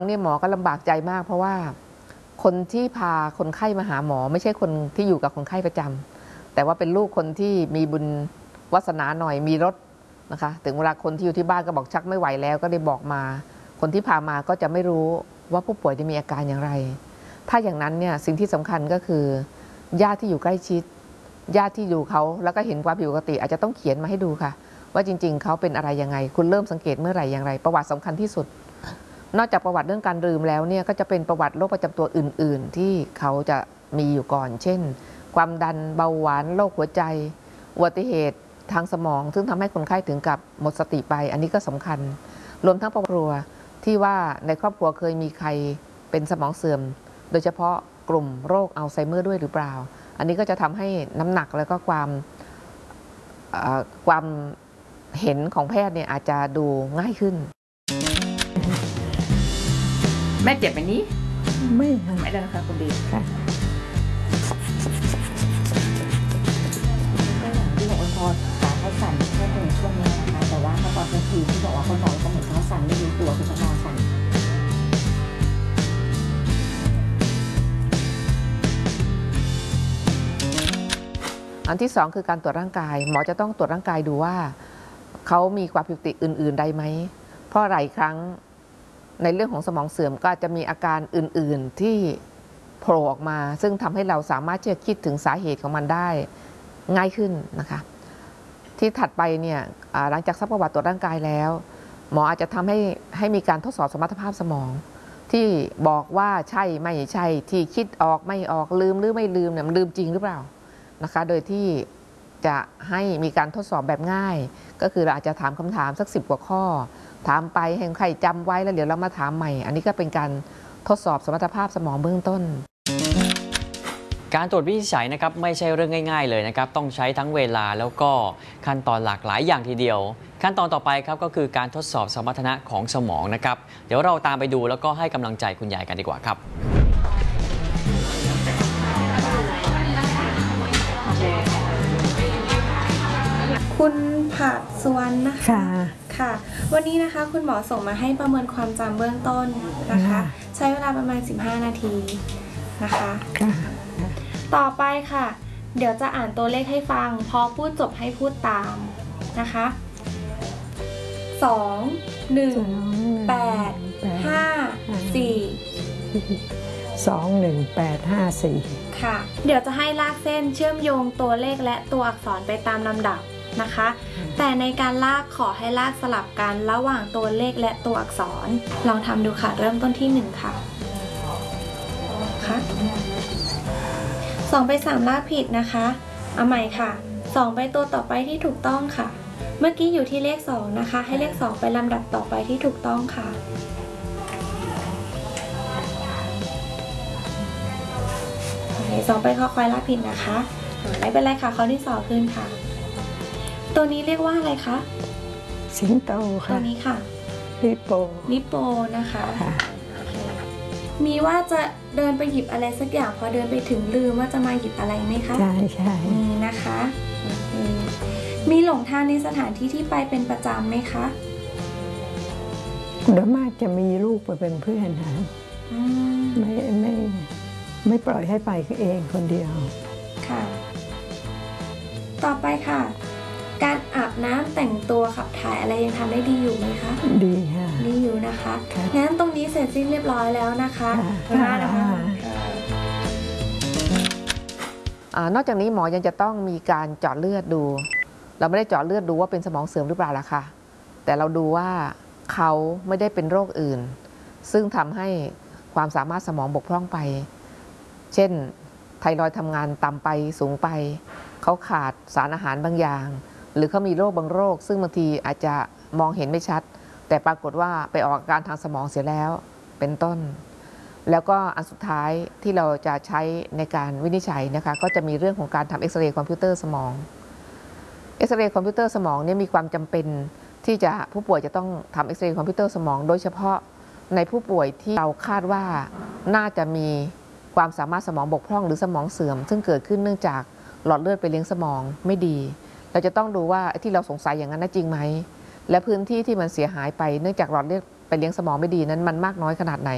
นี่หมอก็ลำบากใจมากเพราะว่าคนที่พาคนไข้มาหาหมอไม่ใช่คนที่อยู่กับคนไข้ประจำแต่ว่าเป็นลูกคนที่มีบุญวาสนาหน่อยมีรถนะคะถึงเวลาคนที่อยู่ที่บ้านก็บอกชักไม่ไหวแล้วก็ได้บอกมาคนที่พามาก็จะไม่รู้ว่าผู้ป่วยจะมีอาการอย่างไรถ้าอย่างนั้นเนี่ยสิ่งที่สำคัญก็คือญาติที่อยู่ใกล้ชิดญาติที่ดูเขาแล้วก็เห็นความผิดปกติอาจจะต้องเขียนมาให้ดูค่ะว่าจริงๆเขาเป็นอะไรยังไงคุณเริ่มสังเกตเมื่อไหร่อย่างไรประวัติสำคัญที่สุดนอกจากประวัติเรื่องการลืมแล้วเนี่ยก็จะเป็นประวัติโรคประจำตัวอื่นๆที่เขาจะมีอยู่ก่อนเช่นความดันเบาหวานโรคหัวใจอุบัติเหตุทางสมองซึ่งทำให้คนไข้ถึงกับหมดสติไปอันนี้ก็สำคัญรวมทั้งประวัติที่ว่าในครอบครัวเคยมีใครเป็นสมองเสื่อมโดยเฉพาะกลุ่มโรคอัลไซเมอร์ด้วยหรือเปล่าอันนี้ก็จะทำให้น้ำหนักแล้วก็ความเห็นของแพทย์เนี่ยอาจจะดูง่ายขึ้นแม่เจ็บไหมนี้ไม่ค่ะไม่ได้นะคะคุณดีค่ะก็อย่างที่บอกว่าพอขาเขาสั่นแค่ในช่วงนี้นะคะแต่ว่าเมื่อตอนกลางคืนที่บอกว่าเขานอนก็เหมือนเขาสั่นไม่รู้ตัวคือเขานอนสั่นอันที่2คือการตรวจร่างกายหมอจะต้องตรวจร่างกายดูว่าเขามีความผิดปกติอื่นๆใดไหมเพราะหลายครั้งในเรื่องของสมองเสื่อมก็จะมีอาการอื่นๆที่โผล่ออกมาซึ่งทำให้เราสามารถจะคิดถึงสาเหตุของมันได้ง่ายขึ้นนะคะที่ถัดไปเนี่ยหลังจากซักประวัติตรวจร่างกายแล้วหมออาจจะทำให้มีการทดสอบสมรรถภาพสมองที่บอกว่าใช่ไม่ใช่ที่คิดออกไม่ออกลืมหรือไม่ลืมเนี่ยมันลืมจริงหรือเปล่านะคะโดยที่จะให้มีการทดสอบแบบง่ายก็คือเราอาจจะถามคำถามสัก10 กว่าข้อถามไปให้ใครจำไว้แล้วเดี๋ยวเรามาถามใหม่อันนี้ก็เป็นการทดสอบสมรรถภาพสมองเบื้องต้นการตรวจวินิจฉัยนะครับไม่ใช่เรื่องง่ายๆเลยนะครับต้องใช้ทั้งเวลาแล้วก็ขั้นตอนหลากหลายอย่างทีเดียวขั้นตอนต่อไปครับก็คือการทดสอบสมรรถนะของสมองนะครับเดี๋ยวเราตามไปดูแล้วก็ให้กำลังใจคุณยายกันดีกว่าครับคุณผาดสุวรรณนะคะค่ะวันนี้นะคะคุณหมอส่งมาให้ประเมินความจำเบื้องต้นนะคะใช้เวลาประมาณ15 นาทีนะคะต่อไปค่ะเดี๋ยวจะอ่านตัวเลขให้ฟังพอพูดจบให้พูดตามนะคะ2 1 8 5 4 21854 ค่ะเดี๋ยวจะให้ลากเส้นเชื่อมโยงตัวเลขและตัวอักษรไปตามลำดับนะคะแต่ในการลากขอให้ลากสลับกันระหว่างตัวเลขและตัวอักษรลองทำดูค่ะเริ่มต้นที่1ค่ะ2 ไป 3ลากผิดนะคะเอาใหม่ค่ะ2ไปตัวต่อไปที่ถูกต้องค่ะเมื่อกี้อยู่ที่เลข2นะคะให้เลข2ไปลำดับต่อไปที่ถูกต้องค่ะ2ไปคอควายลากผิดนะคะไม่เป็นไรค่ะข้อที่2ขึ้นค่ะตัวนี้เรียกว่าอะไรคะสิงโตค่ะตัวนี้ค่ะลิโปนะคะมีว่าจะเดินไปหยิบอะไรสักอย่างพอเดินไปถึงลืมว่าจะมาหยิบอะไรไหมคะใช่มีนะคะมีหลงทางในสถานที่ที่ไปเป็นประจำไหมคะโดยมากจะมีลูกไปเป็นเพื่อนนะไม่ปล่อยให้ไปเองคนเดียวค่ะต่อไปค่ะการอาบน้ำแต่งตัวขับถ่ายอะไรยังทำได้ดีอยู่ไหมคะดีค่ะดีอยู่นะคะงั้นตรงนี้เสร็จสิ้นเรียบร้อยแล้วนะคะนอกจากนี้หมอยังจะต้องมีการเจาะเลือดดูเราไม่ได้เจาะเลือดดูว่าเป็นสมองเสื่อมหรือเปล่าล่ะค่ะแต่เราดูว่าเขาไม่ได้เป็นโรคอื่นซึ่งทำให้ความสามารถสมองบกพร่องไปเช่นไทรอยด์ทำงานต่ำไปสูงไปเขาขาดสารอาหารบางอย่างหรือเขามีโรคบางโรคซึ่งบางทีอาจจะมองเห็นไม่ชัดแต่ปรากฏว่าไปออกอาการทางสมองเสียแล้วเป็นต้นแล้วก็อันสุดท้ายที่เราจะใช้ในการวินิจฉัยนะคะก็จะมีเรื่องของการทำเอ็กซเรย์คอมพิวเตอร์สมองเอ็กซเรย์คอมพิวเตอร์สมองเนี่ยมีความจำเป็นที่จะผู้ป่วยจะต้องทำเอ็กซเรย์คอมพิวเตอร์สมองโดยเฉพาะในผู้ป่วยที่เราคาดว่าน่าจะมีความสามารถสมองบกพร่องหรือสมองเสื่อมซึ่งเกิดขึ้นเนื่องจากหลอดเลือดไปเลี้ยงสมองไม่ดีเราจะต้องดูว่าที่เราสงสัยอย่างนั้นจริงไหมและพื้นที่ที่มันเสียหายไปเนื่องจากหลอดเลือดไปเลี้ยงสมองไม่ดีนั้นมันมากน้อยขนาดไหน